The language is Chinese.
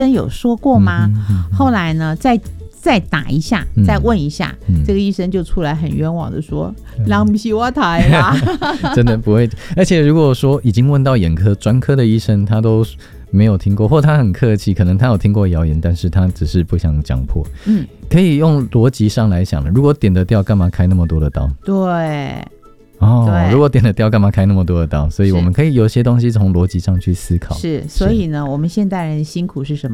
有说过吗？后来呢再打一下，再问一下，这个医生就出来很冤枉的说，人不是我台啦。 真的不会。而且如果说已经问到眼科专科的医生，他都没有听过，或他很客气，可能他有听过谣言，但是他只是不想讲破。可以用逻辑上来想的，如果点得掉，干嘛开那么多的刀？ 对。 如果点得掉，干嘛开那么多的刀？所以我们可以有些东西从逻辑上去思考。 是，所以呢，我们现代人的辛苦是什么？